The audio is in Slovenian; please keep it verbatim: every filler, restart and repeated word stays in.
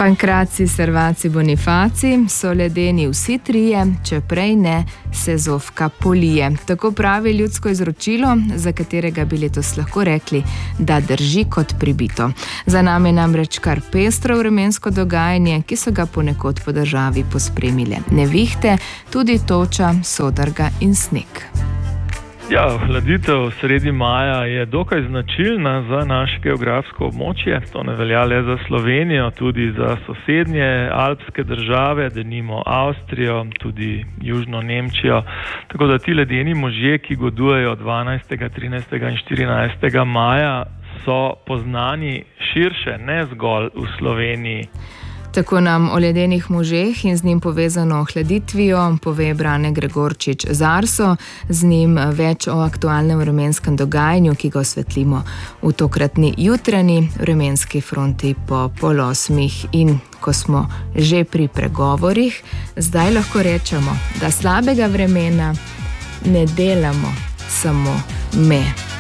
Pancraci, Servaci, Bonifaci so ledeni vsi trije, če prej ne, se zofka polije. Tako pravi ljudsko izročilo, za katerega bi letos lahko rekli, da drži kot pribito. Za nami je namreč kar pestro vremensko dogajanje, ki so ga ponekod po državi pospremile nevihte, tudi toča, sodrga in sneg. Ja, ohladitev sredi maja je dokaj značilna za naše geografsko območje. To ne velja le za Slovenijo, tudi za sosednje alpske države, denimo Avstrijo, tudi južno Nemčijo. Tako da ti ledeni možje, ki godujejo dvanajstega, trinajstega in štirinajstega maja, so poznani širše, ne zgolj v Sloveniji. Tako nam o ledenih možeh in z njim povezano ohladitvijo pove Brane Gregorčič z Arso, z njim več o aktualnem vremenskem dogajanju, ki ga osvetlimo v tokratni jutranji vremenski fronti po pol osmih. In ko smo že pri pregovorih, zdaj lahko rečemo, da slabega vremena ne delamo samo me.